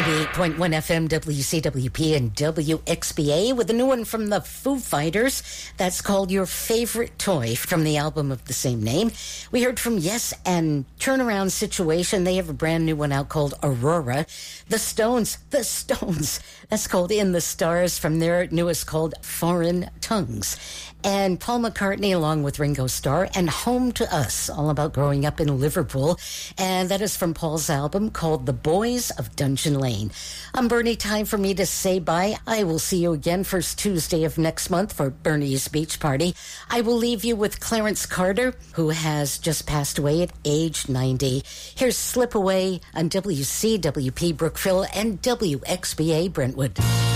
98.1 FM, WCWP, and WXBA with a new one from the Foo Fighters. That's called Your Favorite Toy from the album of the same name. We heard from Yes and Turnaround Situation. They have a brand new one out called Aurora. The Stones, that's called In the Stars from their newest called Foreign Tongues. And Paul McCartney along with Ringo Starr and Home to Us, all about growing up in Liverpool. And that is from Paul's album called The Boys of Dungeon Lane. I'm Bernie. Time for me to say bye. I will see you again first Tuesday of next month for Bernie's Beach Party. I will leave you with Clarence Carter, who has just passed away at age 90. Here's Slip Away on WCWP Brookville and WXBA Brentwood.